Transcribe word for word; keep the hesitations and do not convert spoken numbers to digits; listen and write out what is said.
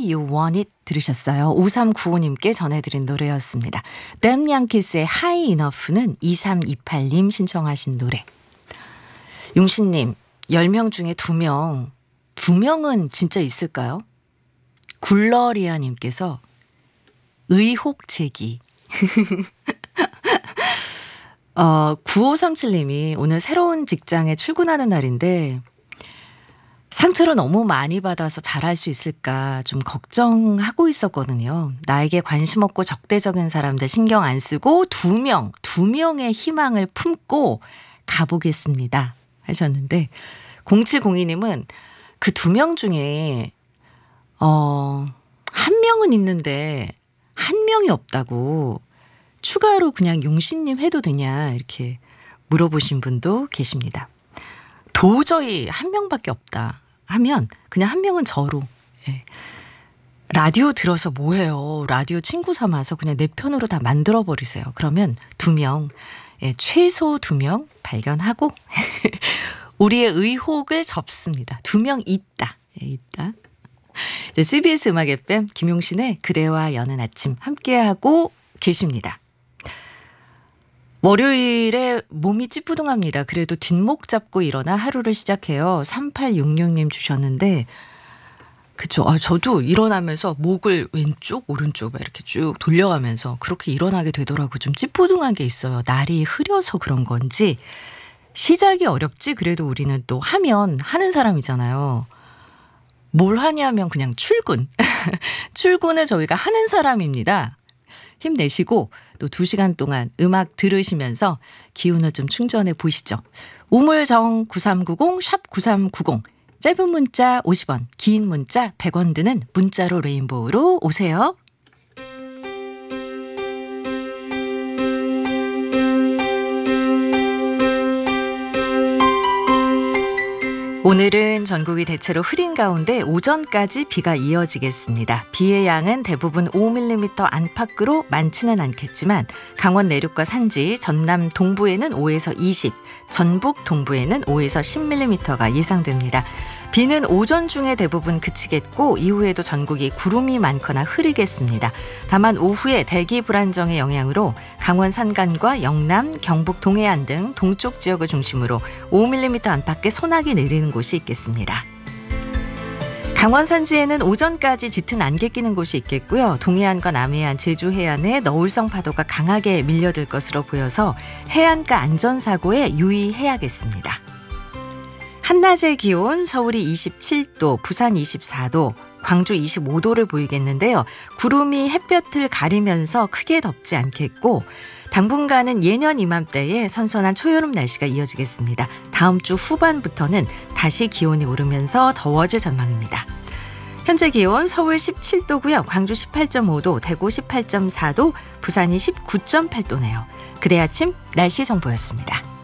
way you want it 들으셨어요. 오삼구오님께 전해드린 노래였습니다. Damn Yankees의 High Enough는 이삼이팔님 신청하신 노래. 용신님, 열 명 중에 두 명, 두 명은 진짜 있을까요? 굴러리아님께서 의혹 제기. 어, 구오삼칠님이 오늘 새로운 직장에 출근하는 날인데 상처를 너무 많이 받아서 잘할 수 있을까 좀 걱정하고 있었거든요. 나에게 관심 없고 적대적인 사람들 신경 안 쓰고 두 명, 두 명의 희망을 품고 가보겠습니다 하셨는데 공칠공이님은 그 두 명 중에 어, 한 명은 있는데 한 명이 없다고 추가로 그냥 용신님 해도 되냐 이렇게 물어보신 분도 계십니다. 도저히 한 명밖에 없다 하면 그냥 한 명은 저로 예. 라디오 들어서 뭐해요. 라디오 친구 삼아서 그냥 내 편으로 다 만들어버리세요. 그러면 두 명, 예, 최소 두 명 발견하고 우리의 의혹을 접습니다. 두 명 있다. 예, 있다. 씨비에스 음악 에프엠 김용신의 그대와 여는 아침 함께하고 계십니다. 월요일에 몸이 찌뿌둥합니다. 그래도 뒷목 잡고 일어나 하루를 시작해요. 삼팔육육님 주셨는데 그쵸. 아, 저도 일어나면서 목을 왼쪽 오른쪽 이렇게 쭉 돌려가면서 그렇게 일어나게 되더라고요. 좀 찌뿌둥한 게 있어요. 날이 흐려서 그런 건지 시작이 어렵지 그래도 우리는 또 하면 하는 사람이잖아요. 뭘 하냐면 그냥 출근. 출근을 저희가 하는 사람입니다. 힘내시고 또 두 시간 동안 음악 들으시면서 기운을 좀 충전해 보시죠. 우물정 구삼구공 샵 구삼구공 짧은 문자 오십 원 긴 문자 백 원 드는 문자로 레인보우로 오세요. 오늘은 전국이 대체로 흐린 가운데 오전까지 비가 이어지겠습니다. 비의 양은 대부분 오 밀리미터 안팎으로 많지는 않겠지만 강원 내륙과 산지, 전남 동부에는 오에서 이십, 전북 동부에는 오에서 십 밀리미터가 예상됩니다. 비는 오전 중에 대부분 그치겠고 이후에도 전국이 구름이 많거나 흐리겠습니다. 다만 오후에 대기 불안정의 영향으로 강원 산간과 영남, 경북 동해안 등 동쪽 지역을 중심으로 오 밀리미터 안팎의 소나기 내리는 곳이 있겠습니다. 강원 산지에는 오전까지 짙은 안개 끼는 곳이 있겠고요. 동해안과 남해안, 제주 해안에 너울성 파도가 강하게 밀려들 것으로 보여서 해안가 안전사고에 유의해야겠습니다. 한낮의 기온 서울이 이십칠 도, 부산 이십사 도, 광주 이십오 도를 보이겠는데요. 구름이 햇볕을 가리면서 크게 덥지 않겠고 당분간은 예년 이맘때에 선선한 초여름 날씨가 이어지겠습니다. 다음 주 후반부터는 다시 기온이 오르면서 더워질 전망입니다. 현재 기온 서울 십칠 도고요. 광주 십팔 점 오 도, 대구 십팔 점 사 도, 부산이 십구 점 팔 도네요. 그대 아침 날씨 정보였습니다.